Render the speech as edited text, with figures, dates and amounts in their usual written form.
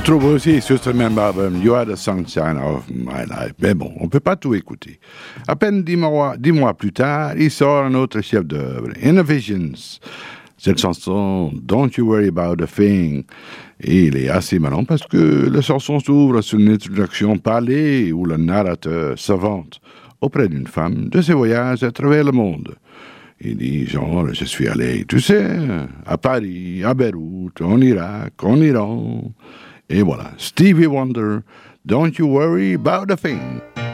trouve aussi sur ce même album You Are the Sunshine of My Life. Mais bon, on ne peut pas tout écouter. À peine 10 mois plus tard, il sort un autre chef-d'œuvre, Innovations. Cette chanson, Don't You Worry About a Thing. Et il est assez marrant parce que la chanson s'ouvre sur une introduction parlée où le narrateur s'avance auprès d'une femme de ses voyages à travers le monde. Il dit genre, je suis allé, tu sais, à Paris, à Beyrouth, en Irak, en Iran. Et voilà, Stevie Wonder, Don't You Worry About a Thing.